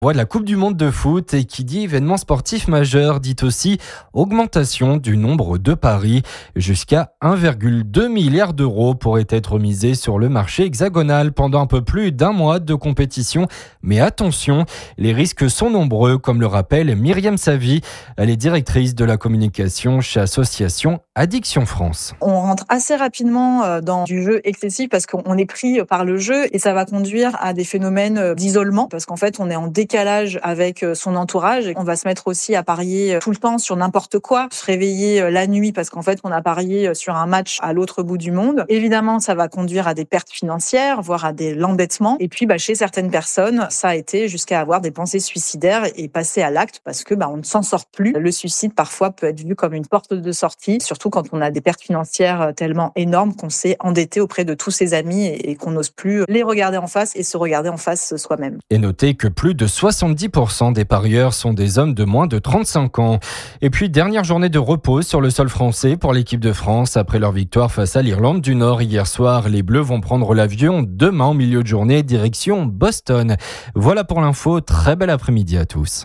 De la Coupe du Monde de foot et qui dit événement sportif majeur dit aussi augmentation du nombre de paris. Jusqu'à 1,2 milliard d'euros pourraient être misés sur le marché hexagonal pendant un peu plus d'un mois de compétition. Mais attention, les risques sont nombreux, comme le rappelle Myriam Savy. Elle est directrice de la communication chez Association Addiction France. On rentre assez rapidement dans du jeu excessif parce qu'on est pris par le jeu et ça va conduire à des phénomènes d'isolement parce qu'en fait on est en décalage avec son entourage. On va se mettre aussi à parier tout le temps sur n'importe quoi, se réveiller la nuit parce qu'en fait on a parié sur un match à l'autre bout du monde. Évidemment, ça va conduire à des pertes financières, voire à l'endettement. Et puis chez certaines personnes, ça a été jusqu'à avoir des pensées suicidaires et passer à l'acte parce que on ne s'en sort plus. Le suicide parfois peut être vu comme une porte de sortie, surtout quand on a des pertes financières tellement énormes qu'on s'est endetté auprès de tous ses amis et qu'on n'ose plus les regarder en face et se regarder en face soi-même. Et notez que plus de 70% des parieurs sont des hommes de moins de 35 ans. Et puis, dernière journée de repos sur le sol français pour l'équipe de France. Après leur victoire face à l'Irlande du Nord hier soir, les Bleus vont prendre l'avion demain en milieu de journée, direction Boston. Voilà pour l'info. Très bel après-midi à tous.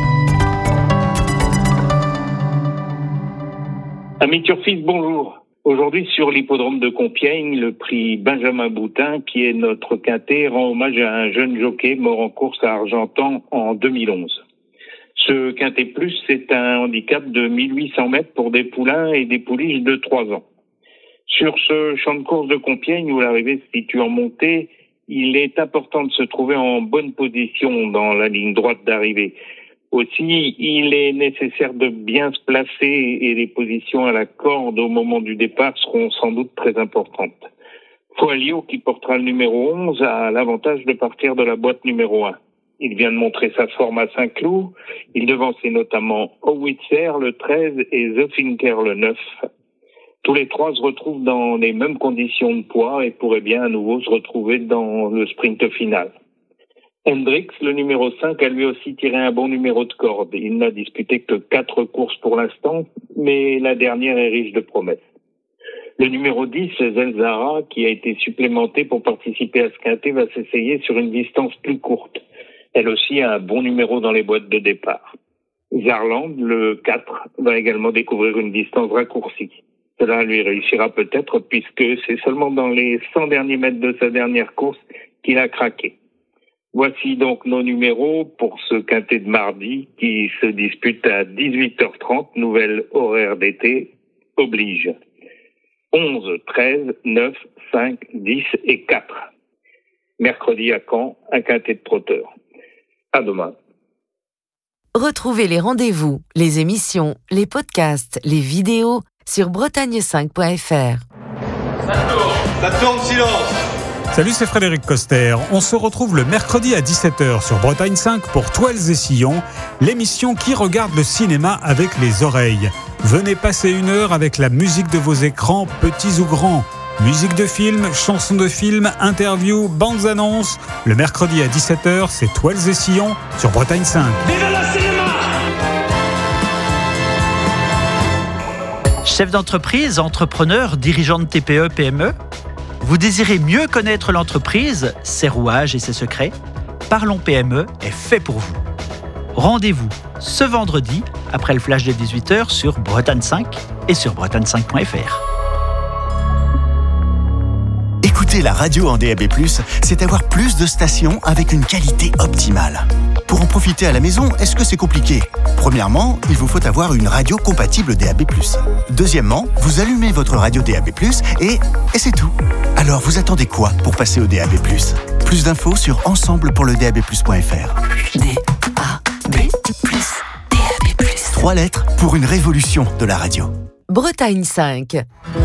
Amis turfistes, bonjour. Aujourd'hui, sur l'hippodrome de Compiègne, le prix Benjamin Boutin, qui est notre quintet, rend hommage à un jeune jockey mort en course à Argentan en 2011. Ce quintet plus, c'est un handicap de 1800 mètres pour des poulains et des pouliches de 3 ans. Sur ce champ de course de Compiègne, où l'arrivée se situe en montée, il est important de se trouver en bonne position dans la ligne droite d'arrivée. Aussi, il est nécessaire de bien se placer et les positions à la corde au moment du départ seront sans doute très importantes. Foilio, qui portera le numéro 11, a l'avantage de partir de la boîte numéro 1. Il vient de montrer sa forme à Saint-Cloud. Il devançait notamment Howitzer, le 13, et The Finker, le 9. Tous les trois se retrouvent dans les mêmes conditions de poids et pourraient bien à nouveau se retrouver dans le sprint final. Hendrix, le numéro 5, a lui aussi tiré un bon numéro de corde. Il n'a disputé que 4 courses pour l'instant, mais la dernière est riche de promesses. Le numéro 10, Zelzara, qui a été supplémenté pour participer à ce quintet, va s'essayer sur une distance plus courte. Elle aussi a un bon numéro dans les boîtes de départ. Zarland, le 4, va également découvrir une distance raccourcie. Cela lui réussira peut-être puisque c'est seulement dans les 100 derniers mètres de sa dernière course qu'il a craqué. Voici donc nos numéros pour ce quintet de mardi qui se dispute à 18h30, nouvelle horaire d'été, oblige. 11, 13, 9, 5, 10 et 4. Mercredi à Caen, un quintet de trotteurs. À demain. Retrouvez les rendez-vous, les émissions, les podcasts, les vidéos sur bretagne5.fr. Ça tourne, silence. Salut, c'est Frédéric Coster. On se retrouve le mercredi à 17h sur Bretagne 5 pour Toiles et Sillons, l'émission qui regarde le cinéma avec les oreilles. Venez passer une heure avec la musique de vos écrans, petits ou grands. Musique de film, chansons de film, interviews, bandes annonces. Le mercredi à 17h, c'est Toiles et Sillons sur Bretagne 5. Vive le cinéma! Chef d'entreprise, entrepreneur, dirigeant de TPE, PME, vous désirez mieux connaître l'entreprise, ses rouages et ses secrets? Parlons PME est fait pour vous. Rendez-vous ce vendredi, après le flash des 18h sur Bretagne 5 et sur bretagne5.fr. Écouter la radio en DAB+, c'est avoir plus de stations avec une qualité optimale. Pour en profiter à la maison, est-ce que c'est compliqué ? Premièrement, il vous faut avoir une radio compatible DAB+. Deuxièmement, vous allumez votre radio DAB+, et c'est tout. Alors vous attendez quoi pour passer au DAB+? Plus d'infos sur ensemblepourledab+.fr. DAB+. 3 lettres pour une révolution de la radio. Bretagne 5.